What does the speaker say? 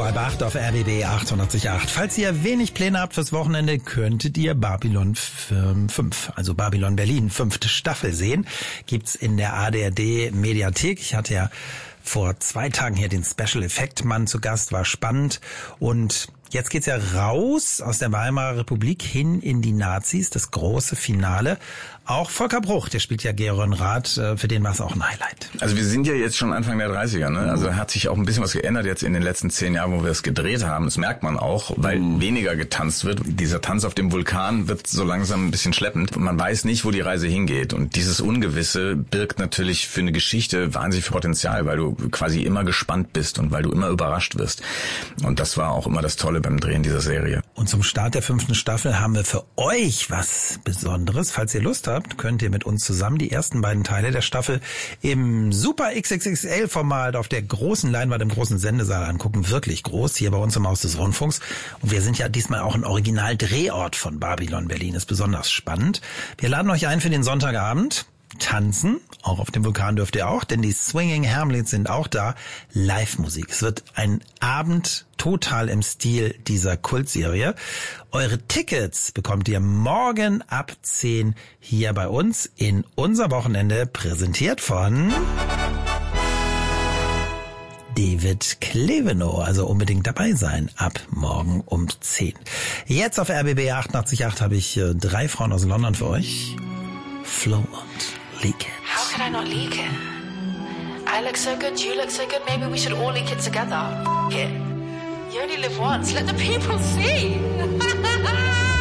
vor halb 8 auf RBB 888. Falls ihr wenig Pläne habt fürs Wochenende, könntet ihr Babylon 5, also Babylon Berlin, 5. Staffel sehen. Gibt's in der ARD Mediathek. Ich hatte ja vor 2 Tagen hier den Special Effect Mann zu Gast, war spannend. Und jetzt geht's ja raus aus der Weimarer Republik hin in die Nazis, das große Finale. Auch Volker Bruch, der spielt ja Geron Rath, für den war es auch ein Highlight. Also wir sind ja jetzt schon Anfang der 30er, ne? Also hat sich auch ein bisschen was geändert jetzt in den letzten 10 Jahren, wo wir es gedreht haben. Das merkt man auch, weil weniger getanzt wird. Dieser Tanz auf dem Vulkan wird so langsam ein bisschen schleppend. Man weiß nicht, wo die Reise hingeht. Und dieses Ungewisse birgt natürlich für eine Geschichte wahnsinnig viel Potenzial, weil du quasi immer gespannt bist und weil du immer überrascht wirst. Und das war auch immer das Tolle beim Drehen dieser Serie. Und zum Start der 5. Staffel haben wir für euch was Besonderes. Falls ihr Lust habt, könnt ihr mit uns zusammen die ersten beiden Teile der Staffel im Super XXXL-Format auf der großen Leinwand im großen Sendesaal angucken. Wirklich groß, hier bei uns im Haus des Rundfunks. Und wir sind ja diesmal auch ein Original-Drehort von Babylon Berlin. Ist besonders spannend. Wir laden euch ein für den Sonntagabend. Tanzen, auch auf dem Vulkan dürft ihr auch, denn die Swinging Hamlets sind auch da. Live-Musik. Es wird ein Abend total im Stil dieser Kultserie. Eure Tickets bekommt ihr morgen ab 10 hier bei uns in unser Wochenende, präsentiert von David Klevenow, also unbedingt dabei sein, ab morgen um 10. Jetzt auf RBB 888 habe ich 3 Frauen aus London für euch. Flo und Leak It. How could I not leak it? I look so good, you look so good, maybe we should all leak it together. F*** it. You only live once, let the people see.